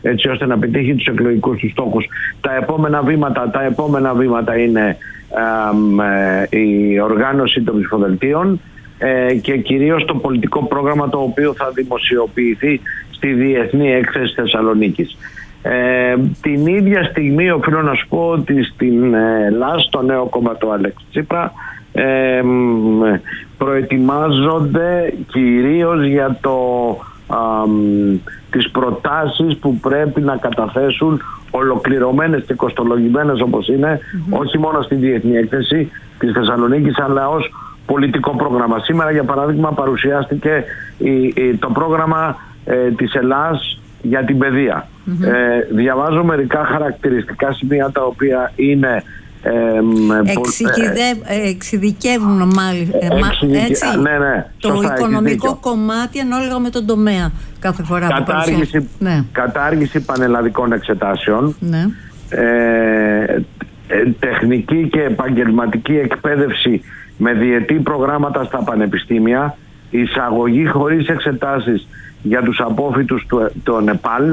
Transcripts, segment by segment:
έτσι ώστε να πετύχει τους εκλογικούς του στόχους. Τα επόμενα βήματα είναι η οργάνωση των ψηφοδελτίων και κυρίως το πολιτικό πρόγραμμα, το οποίο θα δημοσιοποιηθεί στη Διεθνή Έκθεση Θεσσαλονίκης. Την ίδια στιγμή οφείλω να σου πω ότι στην ΛΑΣ, το νέο κόμμα του Αλέξη Τσίπρα, προετοιμάζονται κυρίως για τις προτάσεις που πρέπει να καταθέσουν ολοκληρωμένες και κοστολογημένες όπως είναι, όχι μόνο στη Διεθνή Έκθεση της Θεσσαλονίκης, αλλά ως πολιτικό πρόγραμμα. Σήμερα, για παράδειγμα, παρουσιάστηκε το πρόγραμμα της Ελλάς για την παιδεία. Διαβάζω μερικά χαρακτηριστικά σημεία τα οποία είναι εξειδικεύουν μάλιστα το σωστά, οικονομικό κομμάτι ανάλογα με τον τομέα κάθε φορά. Κατάργηση πανελλαδικών εξετάσεων, τεχνική και επαγγελματική εκπαίδευση με διετή προγράμματα στα πανεπιστήμια, εισαγωγή χωρίς εξετάσεις για τους απόφοιτους του ΝΕΠΑΛ,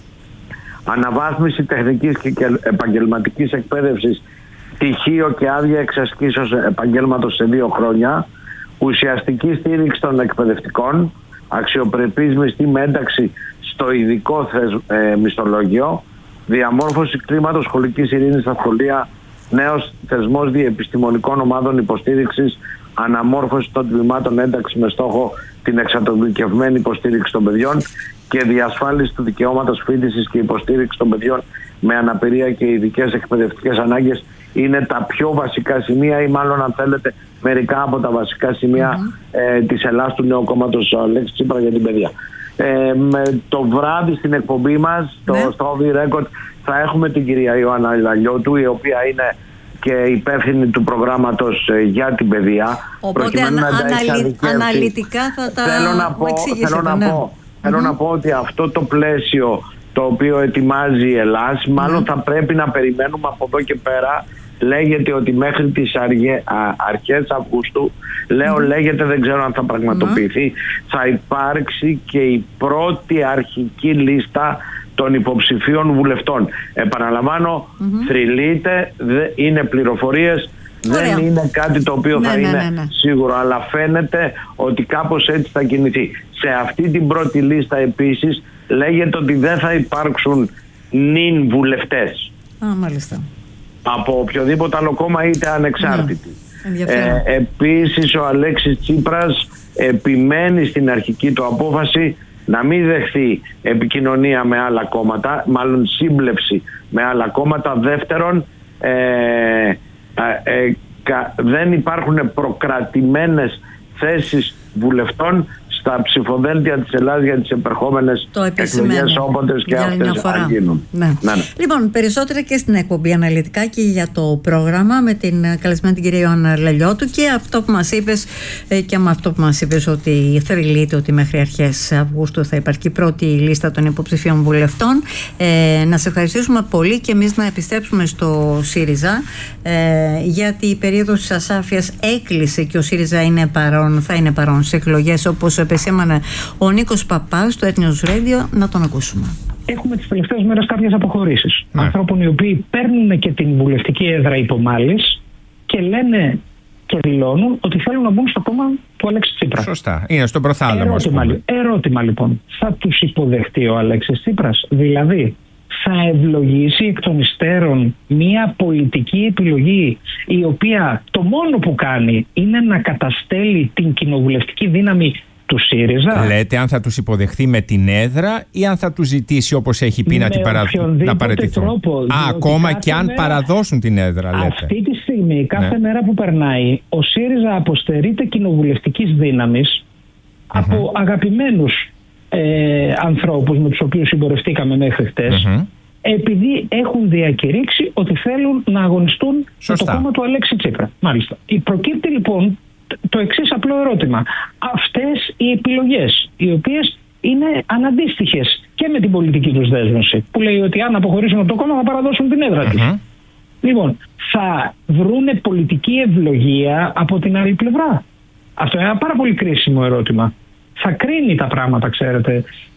αναβάθμιση τεχνικής και επαγγελματικής εκπαίδευσης, πτυχίο και άδεια εξασκήσεως επαγγέλματος σε 2 χρόνια, ουσιαστική στήριξη των εκπαιδευτικών, αξιοπρεπής μισθή με ένταξη στο ειδικό μισθολόγιο, διαμόρφωση κλίματος σχολικής ειρήνης στα σχολεία, νέος θεσμός διεπιστημονικών ομάδων υποστήριξης, αναμόρφωση των τμήματων ένταξη με στόχο την εξατομικευμένη υποστήριξη των παιδιών και διασφάλιση του δικαιώματος φοιτησης και υποστήριξη των παιδιών με αναπηρία και ειδικές εκπαιδευτικές ανάγκες. Είναι τα πιο βασικά σημεία, ή μάλλον, αν θέλετε, μερικά από τα βασικά σημεία της Ελλάς, του νέου κόμματος Αλέξη Τσίπρα για την παιδεία. Το βράδυ στην εκπομπή μας, στο Off the Record, θα έχουμε την κυρία Ιωάννα Λαλιώτου, η οποία είναι και υπεύθυνη του προγράμματος για την παιδεία. Οπότε αναλυτικά θα τα Θέλω να πω ότι αυτό το πλαίσιο το οποίο ετοιμάζει η Ελλάς, μάλλον θα πρέπει να περιμένουμε από εδώ και πέρα. Λέγεται ότι μέχρι τις αρχές Αυγούστου, λέγεται, δεν ξέρω αν θα πραγματοποιηθεί, θα υπάρξει και η πρώτη αρχική λίστα των υποψηφίων βουλευτών. Επαναλαμβάνω, θρυλείται, είναι πληροφορίες, δεν είναι κάτι το οποίο θα είναι σίγουρο, αλλά φαίνεται ότι κάπως έτσι θα κινηθεί. Σε αυτή την πρώτη λίστα επίσης λέγεται ότι δεν θα υπάρξουν νυν βουλευτές. Μάλιστα. Από οποιοδήποτε άλλο κόμμα, είτε ανεξάρτητοι. Επίσης, ο Αλέξης Τσίπρας επιμένει στην αρχική του απόφαση να μην δεχθεί επικοινωνία με άλλα κόμματα, μάλλον σύμπλευση με άλλα κόμματα. Δεύτερον, δεν υπάρχουν προκρατημένες θέσεις βουλευτών στα ψηφοδέλτια της Ελλάδας για τις επερχόμενες εκλογές, όποτε και αυτές θα γίνουν. Λοιπόν, περισσότερα και στην εκπομπή αναλυτικά και για το πρόγραμμα με την καλεσμένη την κυρία Ιωάννα Λαλιώτου, και αυτό που μας είπες, και με αυτό που μας είπες ότι θρυλείται ότι μέχρι αρχές Αυγούστου θα υπάρχει η πρώτη λίστα των υποψηφίων βουλευτών. Να σε ευχαριστήσουμε πολύ και εμείς να επιστρέψουμε στο ΣΥΡΙΖΑ, γιατί η περίοδος της ασάφειας έκλεισε και ο ΣΥΡΙΖΑ θα είναι παρόν στις εκλογές, όπως επεσήμανε ο Νίκος Παπάς στο Ethnios Radio. Να τον ακούσουμε. Έχουμε τις τελευταίες μέρες κάποιες αποχωρήσεις ανθρώπων οι οποίοι παίρνουν και την βουλευτική έδρα υπομάλης και λένε και δηλώνουν ότι θέλουν να μπουν στο κόμμα του Αλέξη Τσίπρα. Σωστά. Είναι στον προθάλαμο. Ερώτημα λοιπόν. Θα τους υποδεχτεί ο Αλέξης Τσίπρας? Δηλαδή, θα ευλογήσει εκ των υστέρων μια πολιτική επιλογή η οποία το μόνο που κάνει είναι να καταστέλει την κοινοβουλευτική δύναμη του ΣΥΡΙΖΑ? Λέτε αν θα τους υποδεχθεί με την έδρα ή αν θα τους ζητήσει, όπως έχει πει, να παραιτηθούν? Τρόπο, ακόμα και αν μέρα, την έδρα, λέτε. Αυτή τη στιγμή, κάθε μέρα που περνάει, ο ΣΥΡΙΖΑ αποστερείται κοινοβουλευτικής δύναμης από αγαπημένους ανθρώπους με τους οποίους συμπορευτήκαμε μέχρι χτες, επειδή έχουν διακηρύξει ότι θέλουν να αγωνιστούν με το κόμμα του Αλέξη Τσίπρα. Μάλιστα. Προκύπτει λοιπόν το εξής απλό ερώτημα. Αυτές οι επιλογές, οι οποίες είναι αναντίστοιχες και με την πολιτική τους δέσμευση, που λέει ότι αν αποχωρήσουν από το κόμμα θα παραδώσουν την έδρα τους. Λοιπόν, θα βρούνε πολιτική ευλογία από την άλλη πλευρά? Αυτό είναι ένα πάρα πολύ κρίσιμο ερώτημα. Θα κρίνει τα πράγματα, ξέρετε,